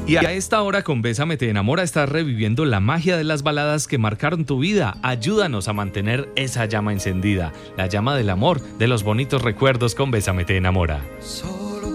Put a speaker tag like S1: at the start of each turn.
S1: Y a esta hora con Bésame te enamora estás reviviendo la magia de las baladas que marcaron tu vida. Ayúdanos a mantener esa llama encendida, la llama del amor, de los bonitos recuerdos con Bésame te enamora.